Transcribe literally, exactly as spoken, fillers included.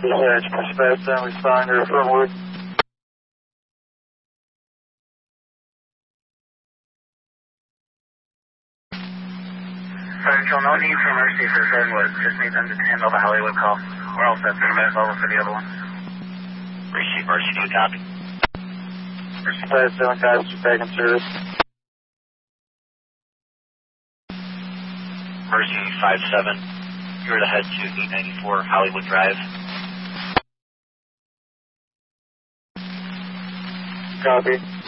Dispatch, dispatch, then responder, affirmative. Central, no need for Mercy for Fernwood. Just need them to handle the Hollywood call. We're all set for the minute level for the other one. Receive Mercy, do you copy? Mercy five seven, guys, back in service. Mercy five seven, you're to head to eight ninety-four Hollywood Drive. Copy.